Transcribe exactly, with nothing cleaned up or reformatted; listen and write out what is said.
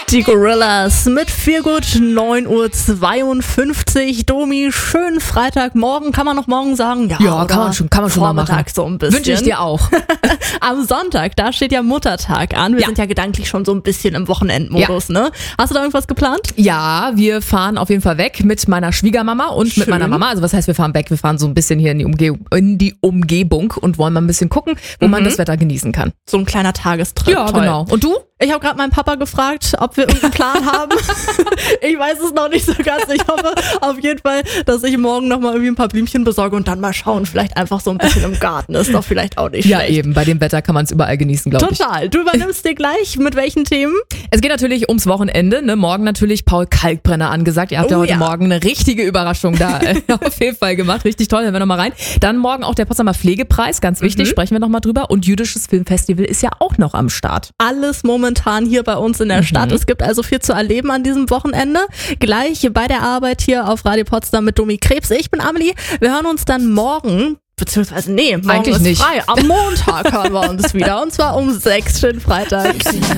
Die Gorillas mit Feelgood, neun Uhr zweiundfünfzig. Domi, schönen Freitagmorgen. Kann man noch morgen sagen? Ja, ja kann man schon, kann man schon mal machen. Vormittag so ein bisschen. Wünsche ich dir auch. Am Sonntag, da steht ja Muttertag an. Wir ja. sind ja gedanklich schon so ein bisschen im Wochenendmodus, ja. ne? Hast du da irgendwas geplant? Ja, wir fahren auf jeden Fall weg mit meiner Schwiegermama und Schön. mit meiner Mama. Also was heißt, wir fahren weg? Wir fahren so ein bisschen hier in die, Umge- in die Umgebung und wollen mal ein bisschen gucken, wo mhm. man das Wetter genießen kann. So ein kleiner Tagestrip. Ja, Toll. genau. Und du? Ich habe gerade meinen Papa gefragt, ob wir irgendeinen Plan haben. Ich weiß es noch nicht so ganz. Ich hoffe auf jeden Fall, dass ich morgen nochmal irgendwie ein paar Blümchen besorge und dann mal schauen. Vielleicht einfach so ein bisschen im Garten. Ist doch vielleicht auch nicht ja, schlecht. Ja eben, bei dem Wetter kann man es überall genießen, glaube ich. Total. Du übernimmst dir gleich mit welchen Themen? Es geht natürlich ums Wochenende. Ne? Morgen natürlich Paul Kalkbrenner angesagt. Ihr habt oh, ja heute ja. Morgen eine richtige Überraschung da auf jeden Fall gemacht. Richtig toll, hören wir nochmal rein. Dann morgen auch der Potsdamer Pflegepreis, ganz wichtig, mhm. sprechen wir nochmal drüber. Und Jüdisches Filmfestival ist ja auch noch am Start. Alles momentan hier bei uns in der Stadt. Mhm. Es gibt also viel zu erleben an diesem Wochenende. Gleich bei der Arbeit hier auf Radio Potsdam mit Domi Krebs. Ich bin Amelie. Wir hören uns dann morgen, beziehungsweise nee, morgen Eigentlich ist nicht. frei. Am Montag hören wir uns wieder und zwar um sechs. Schönen Freitag.